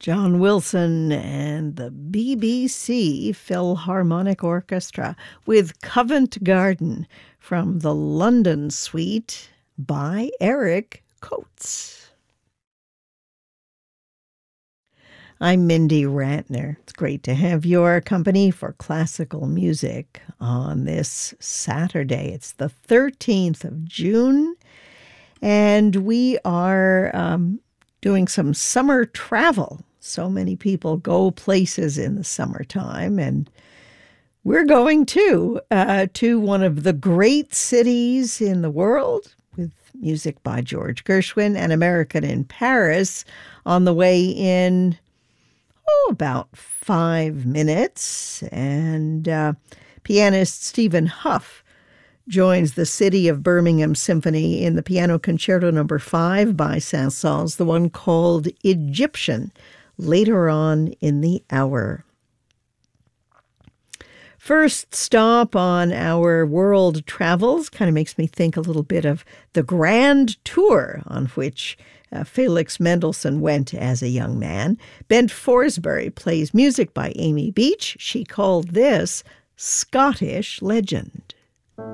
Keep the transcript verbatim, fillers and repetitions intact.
John Wilson and the B B C Philharmonic Orchestra with Covent Garden from the London Suite by Eric Coates. I'm Mindy Rantner. It's great to have your company for classical music on this Saturday. It's the thirteenth of June, and we are um, doing some summer travel. So many people go places in the summertime, and we're going too, uh, to one of the great cities in the world with music by George Gershwin and American in Paris on the way in Oh, about five minutes, and uh, pianist Stephen Hough joins the City of Birmingham Symphony in the Piano Concerto Number Five by Saint-Saëns, the one called Egyptian, later on in the hour. First stop on our world travels kind of makes me think a little bit of the grand tour on which uh, Felix Mendelssohn went as a young man. Bent Forsberry plays music by Amy Beach. She called this Scottish Legend.